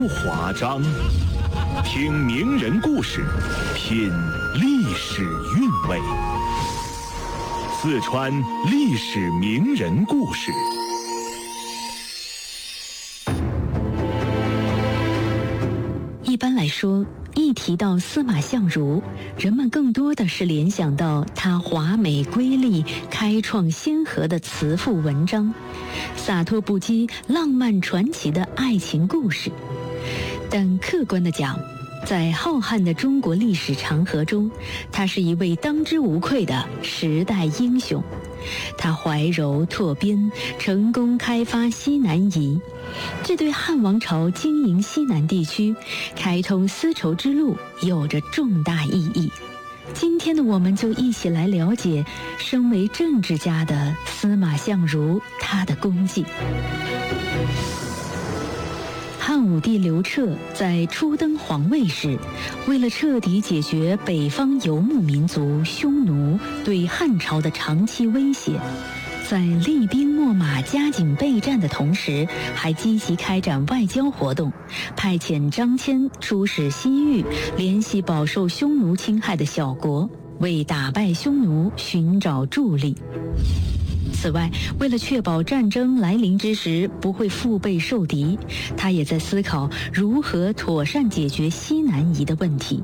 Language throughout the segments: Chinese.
不华章，听名人故事，品历史韵味。四川历史名人故事。 一般来说，一提到司马相如，人们更多的是联想到他华美瑰丽、开创先河的辞赋文章，洒脱不羁、浪漫传奇的爱情故事。但客观地讲，在浩瀚的中国历史长河中，他是一位当之无愧的时代英雄。他怀柔拓边，成功开发西南夷，这对汉王朝经营西南地区、开通丝绸之路有着重大意义。今天的我们就一起来了解身为政治家的司马相如他的功绩。汉武帝刘彻在初登皇位时，为了彻底解决北方游牧民族匈奴对汉朝的长期威胁，在厉兵秣马、加紧备战的同时，还积极开展外交活动，派遣张骞出使西域，联系饱受匈奴侵害的小国，为打败匈奴寻找助力。此外，为了确保战争来临之时不会腹背受敌，他也在思考如何妥善解决西南夷的问题。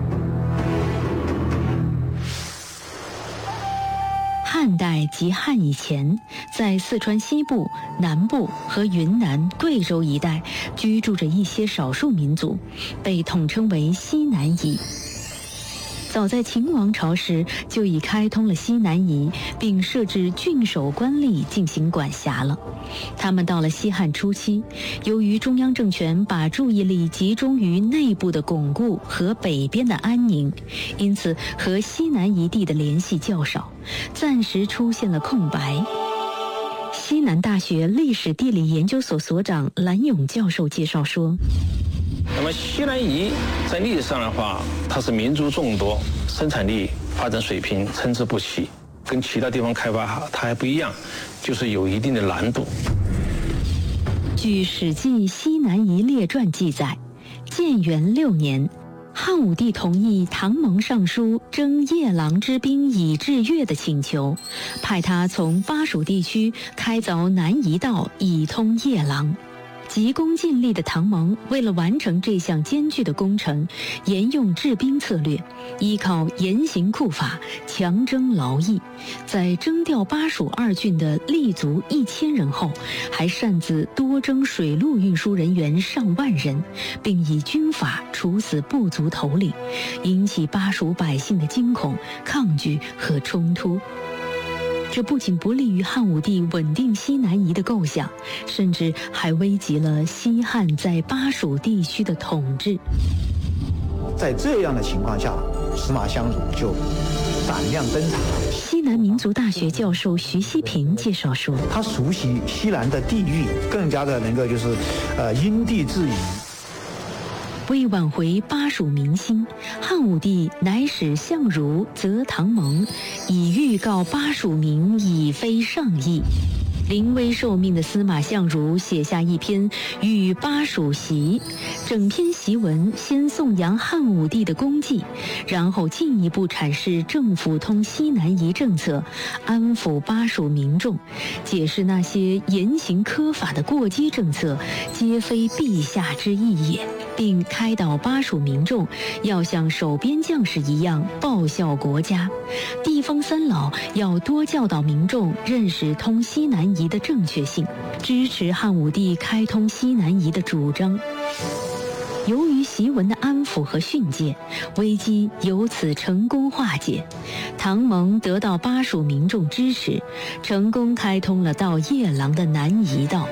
汉代及汉以前，在四川西部、南部和云南、贵州一带居住着一些少数民族，被统称为西南夷。早在秦王朝时就已开通了西南夷，并设置郡守官吏进行管辖了。他们到了西汉初期，由于中央政权把注意力集中于内部的巩固和北边的安宁，因此和西南夷地的联系较少，暂时出现了空白。西南大学历史地理研究所所长蓝勇教授介绍说， 那么西南夷在历史上的话，它是民族众多，生产力、发展水平参差不齐，跟其他地方开发它还不一样，就是有一定的难度。 据《史记·西南夷列传》记载，建元6年，汉武帝同意唐蒙尚书征夜郎之兵以制越的请求，派他从巴蜀地区开凿南夷道以通夜郎。急功近利的唐蒙为了完成这项艰巨的工程，沿用治兵策略，依靠严刑酷法，强征劳役，在征调巴蜀2郡的立足1000人后，还擅自多征水陆运输人员上万人，并以军法处死部族头领，引起巴蜀百姓的惊恐、抗拒和冲突。这不仅不利于汉武帝稳定西南夷的构想，甚至还危及了西汉在巴蜀地区的统治。 在这样的情况下，司马相如就胆量登场。 西南民族大学教授徐希平介绍说， 他熟悉西南的地域，更加的能够因地制宜。 为挽回巴蜀民心，汉武帝乃使相如责唐蒙，以预告巴蜀民已非上意。临危受命的司马相如写下一篇《与巴蜀檄》，整篇檄文先颂扬汉武帝的功绩，然后进一步阐释政府通西南夷政策，安抚巴蜀民众，解释那些严刑苛法的过激政策皆非陛下之意也，并开导巴蜀民众要像守边将士一样报效国家，地方三老要多教导民众认识通西南夷的正确性，支持汉武帝开通西南夷的主张。由于檄文的安抚和训诫，危机由此成功化解，唐蒙得到巴蜀民众支持，成功开通了到夜郎的南夷道。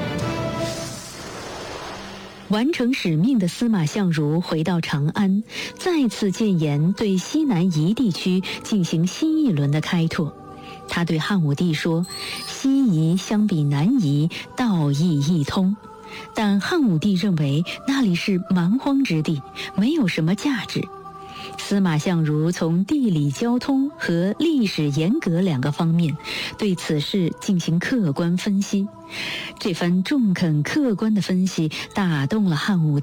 完成使命的司马相如回到长安，再次建言对西南夷地区进行新一轮的开拓。他对汉武帝说，西夷相比南夷，道义易通，但汉武帝认为那里是蛮荒之地，没有什么价值。司马相如从地理、交通和历史沿革2个方面对此事进行客观分析。这番中肯客观的分析打动了汉武帝。